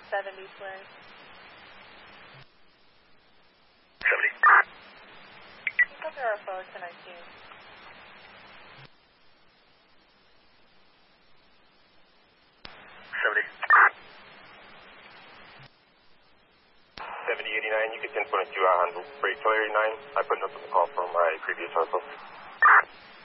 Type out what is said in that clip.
70 Twin. 70. Copy our forward to 19. 70. 7089, you get 1022 handle. Break till 89. I put nothing to call from my previous hustle.